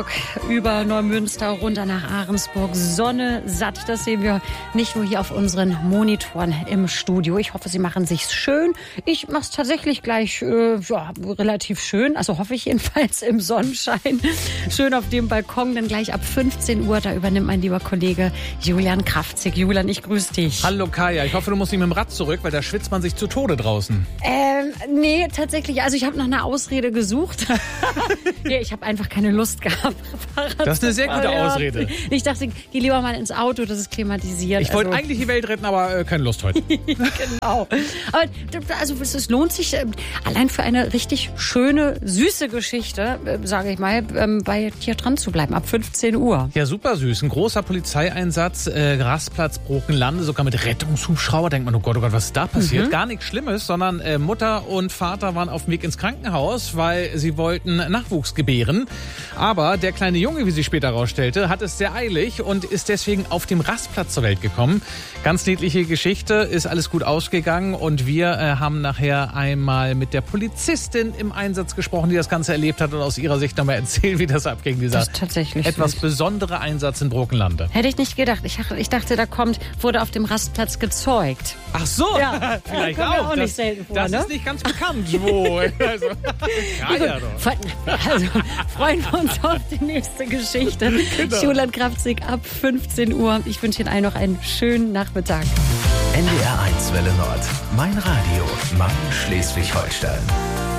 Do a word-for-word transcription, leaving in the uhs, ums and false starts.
Hamburg über Neumünster runter nach Ahrensburg. Sonne satt, das sehen wir nicht nur hier auf unseren Monitoren im Studio. Ich hoffe, Sie machen sich's schön. Ich mache es tatsächlich gleich äh, ja, relativ schön, also hoffe ich jedenfalls im Sonnenschein. Schön auf dem Balkon, denn gleich ab fünfzehn Uhr, da übernimmt mein lieber Kollege Julian Kraftzig. Julian, ich grüße dich. Hallo Kaya, ich hoffe, du musst nicht mit dem Rad zurück, weil da schwitzt man sich zu Tode draußen. Ähm, nee, tatsächlich, also ich habe noch eine Ausrede gesucht. Nee, ich habe einfach keine Lust gehabt. Das ist eine sehr gute Ausrede. Ich dachte, geh lieber mal ins Auto, das ist klimatisiert. Ich wollte also. eigentlich die Welt retten, aber äh, keine Lust heute. Genau. Aber also es lohnt sich äh, allein für eine richtig schöne, süße Geschichte, äh, sage ich mal, ähm, bei dir dran zu bleiben, ab fünfzehn Uhr. Ja, super süß. Ein großer Polizeieinsatz, äh, Rastplatz Brockenlande, sogar mit Rettungshubschrauber. Denkt man, oh Gott, oh Gott, was ist da passiert? Mhm. Gar nichts Schlimmes, sondern äh, Mutter und Vater waren auf dem Weg ins Krankenhaus, weil sie wollten Nachwuchs gebären. Aber der kleine Junge, wie sich später herausstellte, hat es sehr eilig und ist deswegen auf dem Rastplatz zur Welt gekommen. Ganz niedliche Geschichte, ist alles gut ausgegangen und wir äh, haben nachher einmal mit der Polizistin im Einsatz gesprochen, die das Ganze erlebt hat und aus ihrer Sicht nochmal erzählen, wie das abging, dieser das ist tatsächlich etwas süß. besondere Einsatz in Brockenlande. Hätte ich nicht gedacht. Ich, ich dachte, da kommt, wurde auf dem Rastplatz gezeugt. Ach so, ja. vielleicht ja, auch. auch nicht das selten vor, das ne? ist nicht ganz bekannt, wo. Also, ja, ja, doch. Also, freuen wir uns auf die nächste Geschichte. Genau. Julian Kraftzig ab fünfzehn Uhr. Ich wünsche Ihnen allen noch einen schönen Nachmittag. N D R eins Welle Nord. Mein Radio. Mein Schleswig-Holstein.